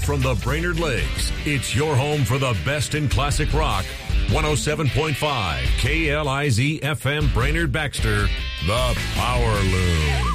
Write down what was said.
from the Brainerd Lakes, it's your home for the best in classic rock. 107.5 KLIZ FM Brainerd Baxter, The Power Loom.